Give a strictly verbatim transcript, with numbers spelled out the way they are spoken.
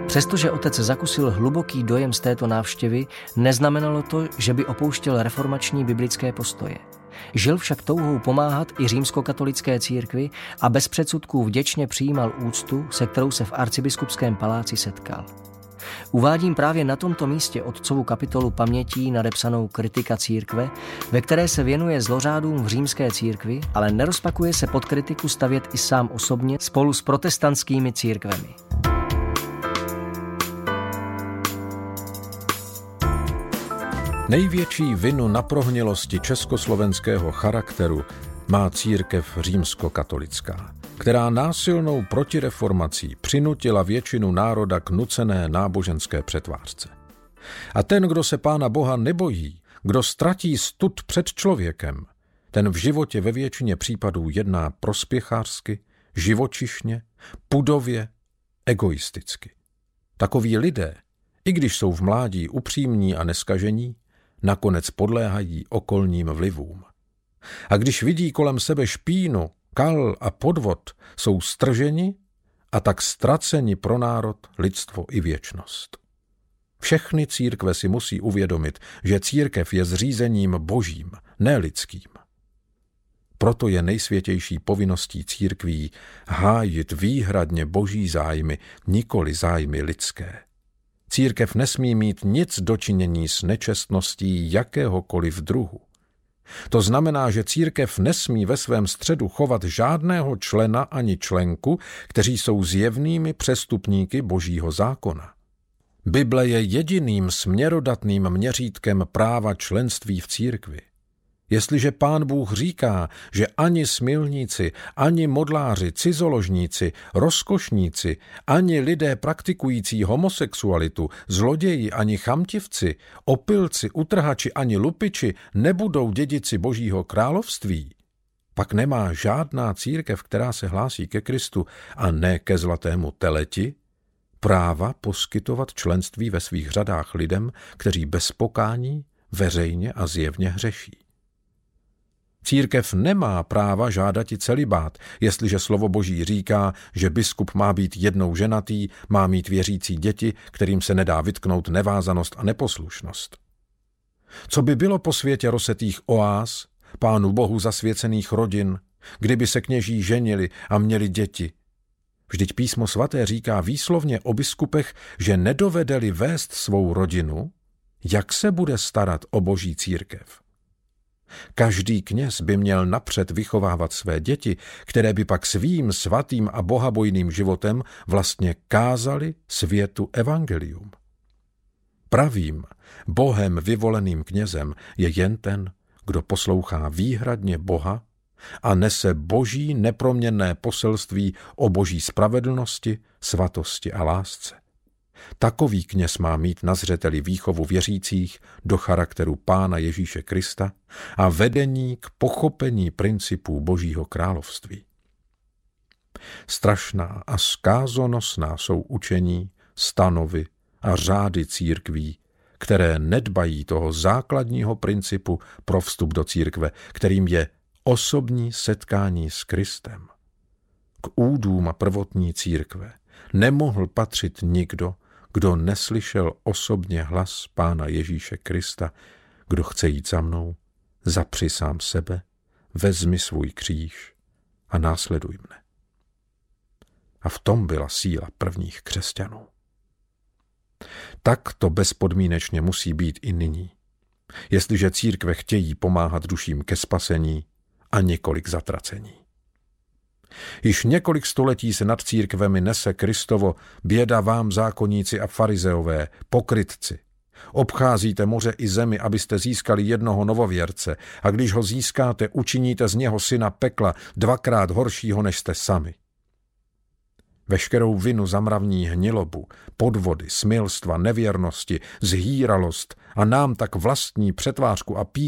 Přestože otec zakusil hluboký dojem z této návštěvy, neznamenalo to, že by opouštěl reformační biblické postoje. Žil však touhou pomáhat i římskokatolické církvi a bez předsudků vděčně přijímal úctu, se kterou se v arcibiskupském paláci setkal. Uvádím právě na tomto místě otcovu kapitolu pamětí nadepsanou Kritika církve, ve které se věnuje zlořádům v římské církvi, ale nerozpakuje se pod kritiku stavět i sám osobně spolu s protestantskými církvemi. Největší vinu na prohnilosti československého charakteru má církev římskokatolická, která násilnou protireformací přinutila většinu národa k nucené náboženské přetvářce. A ten, kdo se Pána Boha nebojí, kdo ztratí stud před člověkem, ten v životě ve většině případů jedná prospěchářsky, živočišně, pudově, egoisticky. Takoví lidé, i když jsou v mládí upřímní a neskažení, nakonec podléhají okolním vlivům. A když vidí kolem sebe špínu, kal a podvod, jsou strženi a tak ztraceni pro národ, lidstvo i věčnost. Všechny církve si musí uvědomit, že církev je zřízením božím, ne lidským. Proto je nejsvětější povinností církví hájit výhradně boží zájmy, nikoli zájmy lidské. Církev nesmí mít nic dočinění s nečestností jakéhokoliv druhu. To znamená, že církev nesmí ve svém středu chovat žádného člena ani členku, kteří jsou zjevnými přestupníky božího zákona. Bible je jediným směrodatným měřítkem práva členství v církvi. Jestliže Pán Bůh říká, že ani smilníci, ani modláři, cizoložníci, rozkošníci, ani lidé praktikující homosexualitu, zloději ani chamtivci, opilci, utrhači ani lupiči nebudou dědici Božího království, pak nemá žádná církev, která se hlásí ke Kristu a ne ke zlatému teleti, práva poskytovat členství ve svých řadách lidem, kteří bez pokání veřejně a zjevně hřeší. Církev nemá práva žádati celibát, jestliže slovo Boží říká, že biskup má být jednou ženatý, má mít věřící děti, kterým se nedá vytknout nevázanost a neposlušnost. Co by bylo po světě rozsetých oáz, Pánu Bohu zasvěcených rodin, kdyby se kněží ženili a měli děti? Vždyť písmo svaté říká výslovně o biskupech, že nedovede-li vést svou rodinu, jak se bude starat o Boží církev. Každý kněz by měl napřed vychovávat své děti, které by pak svým svatým a bohabojným životem vlastně kázali světu evangelium. Pravým, Bohem vyvoleným knězem je jen ten, kdo poslouchá výhradně Boha a nese boží neproměnné poselství o boží spravedlnosti, svatosti a lásce. Takový kněz má mít na zřeteli výchovu věřících do charakteru Pána Ježíše Krista a vedení k pochopení principů Božího království. Strašná a zkázonosná jsou učení, stanovy a řády církví, které nedbají toho základního principu pro vstup do církve, kterým je osobní setkání s Kristem. K údům a prvotní církve nemohl patřit nikdo, kdo neslyšel osobně hlas Pána Ježíše Krista, kdo chce jít za mnou, zapři sám sebe, vezmi svůj kříž a následuj mne. A v tom byla síla prvních křesťanů. Tak to bezpodmínečně musí být i nyní, jestliže církve chtějí pomáhat duším ke spasení a nikoli k zatracení. Již několik století se nad církvemi nese Kristovo běda vám zákonníci a farizeové, pokrytci. Obcházíte moře i zemi, abyste získali jednoho novověrce, a když ho získáte, učiníte z něho syna pekla, dvakrát horšího, než jste sami. Veškerou vinu za mravní hnilobu, podvody, smilstva, nevěrnosti, zhýralost a nám tak vlastní přetvářku a píchu